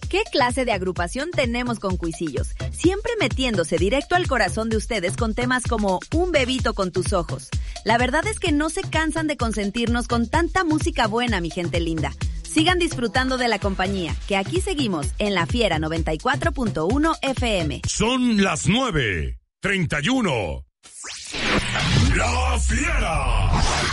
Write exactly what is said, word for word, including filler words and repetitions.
¿Qué clase de agrupación tenemos con Cuisillos? Siempre metiéndose directo al corazón de ustedes con temas como Un bebito con tus ojos. La verdad es que no se cansan de consentirnos con tanta música buena, mi gente linda. Sigan disfrutando de la compañía, que aquí seguimos en La Fiera noventa y cuatro punto uno F M. Son las nueve treinta y uno. La Fiera.